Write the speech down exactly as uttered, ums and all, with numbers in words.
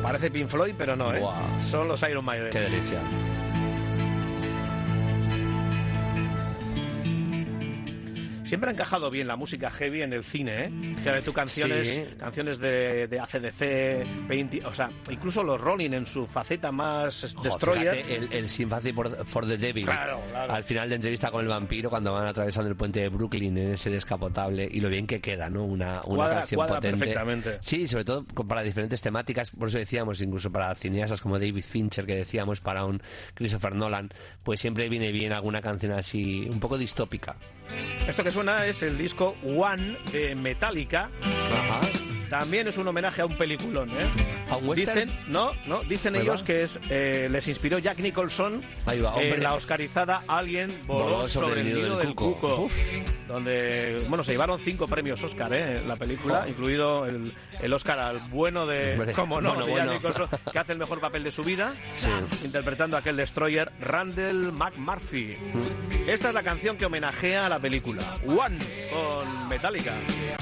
Parece Pink Floyd, pero no, ¿eh? Wow. Son los Iron Maiden. Qué delicia. Siempre ha encajado bien la música heavy en el cine, ¿eh? Fíjate tú, canciones, Sí. canciones de, de A C D C, veinte, o sea, incluso los Rolling en su faceta más Jo, Destroyer. fíjate, el, el Sympathy for, for the Devil. Claro, claro. Al final de entrevista con el vampiro, cuando van atravesando el puente de Brooklyn en ese descapotable, y lo bien que queda, ¿no? Una, una Cuadra- canción cuadra potente. perfectamente. Sí, sobre todo con- para diferentes temáticas, por eso decíamos, incluso para cineastas como David Fincher, que decíamos, para un Christopher Nolan, pues siempre viene bien alguna canción así, un poco distópica. Esto que suena es el disco One de Metallica. Ajá. También es un homenaje a un peliculón, ¿eh? ¿A un western? Dicen, no, no, dicen Ahí ellos va. que es eh, les inspiró Jack Nicholson Ahí va, hombre. en la oscarizada Alguien voló sobre, el nido del cuco, Uf. donde, bueno, se llevaron cinco premios Oscar, ¿eh? En la película, Oh. incluido el, el Oscar al bueno de, Hombre, como no, bueno, de Jack bueno. Nicholson, que hace el mejor papel de su vida, Sí. interpretando a aquel destroyer, Randall McMurphy. Esta es la canción que homenajea a la película, One, con Metallica.